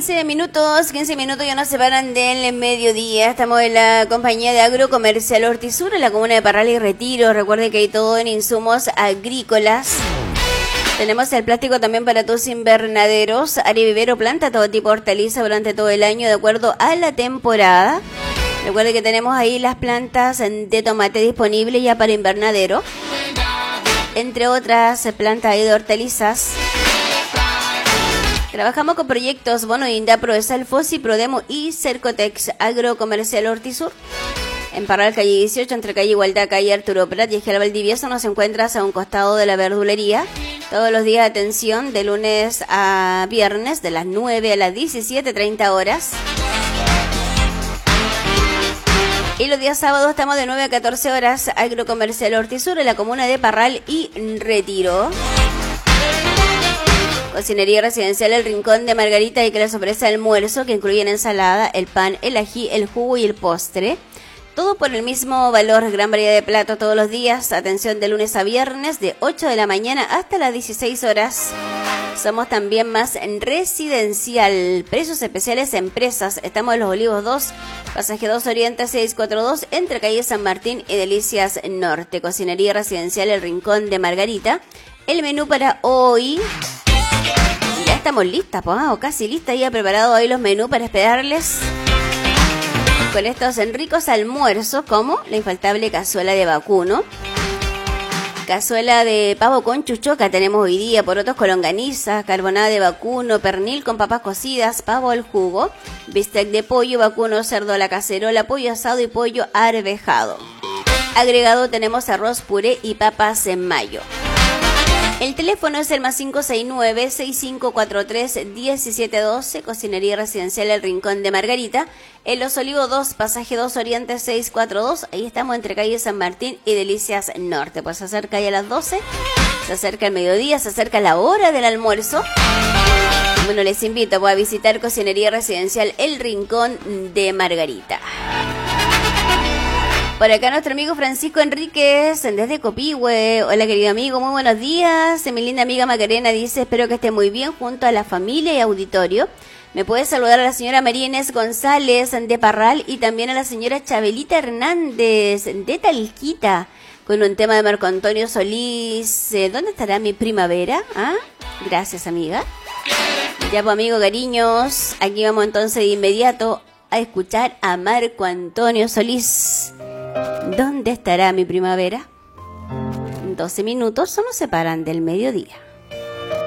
15 minutos ya nos separan del mediodía. Estamos en la compañía de Agrocomercial Hortisur, en la comuna de Parral y Retiro. Recuerde que hay todo en insumos agrícolas. Tenemos el plástico también para tus invernaderos. Área vivero, planta todo tipo de hortaliza durante todo el año de acuerdo a la temporada. Recuerde que tenemos ahí las plantas de tomate disponibles ya para invernadero, entre otras plantas de hortalizas. Trabajamos con proyectos Bono Indapro, Salfosi, Prodemo y Cercotex. Agrocomercial Hortisur. En Parral, calle 18, entre calle Igualdad, calle Arturo Prat y Esquel Valdivieso, nos encuentras a un costado de la verdulería. Todos los días de atención, de lunes a viernes, de las 9 a las 17:30 horas. Y los días sábados estamos de 9 a 14 horas. Agrocomercial Hortisur, en la comuna de Parral y Retiro. Cocinería residencial El Rincón de Margarita, y que les ofrece almuerzo que incluye la ensalada, el pan, el ají, el jugo y el postre. Todo por el mismo valor, gran variedad de platos todos los días. Atención de lunes a viernes de 8 de la mañana hasta las 16 horas. Somos también más en residencial. Precios especiales empresas. Estamos en Los Olivos 2, pasaje 2 Oriente 642, entre calle San Martín y Delicias Norte. Cocinería residencial El Rincón de Margarita. El menú para hoy... Ya estamos listas, o casi listas, ya preparado ahí los menús para esperarles. Con estos ricos almuerzos, como la infaltable cazuela de vacuno, cazuela de pavo con chuchoca tenemos hoy día, porotos con longaniza, carbonada de vacuno, pernil con papas cocidas, pavo al jugo, bistec de pollo, vacuno, cerdo a la cacerola, pollo asado y pollo arvejado. Agregado tenemos arroz, puré y papas en mayo. El teléfono es el más 569-6543-1712, Cocinería Residencial El Rincón de Margarita, en Los Olivos 2, pasaje 2 Oriente 642, ahí estamos entre calle San Martín y Delicias Norte. Pues se acerca ya a las 12, se acerca el mediodía, se acerca la hora del almuerzo. Bueno, les invito a visitar Cocinería Residencial El Rincón de Margarita. Por acá nuestro amigo Francisco Enríquez, desde Copihue. Hola, querido amigo, muy buenos días. Mi linda amiga Macarena dice, espero que esté muy bien junto a la familia y auditorio. Me puede saludar a la señora María Inés González de Parral y también a la señora Chabelita Hernández de Talquita, con un tema de Marco Antonio Solís. ¿Dónde estará mi primavera? ¿Ah? Gracias, amiga. Ya pues, amigo, cariños, aquí vamos entonces de inmediato a escuchar a Marco Antonio Solís. ¿Dónde estará mi primavera? 12 minutos nos separan del mediodía.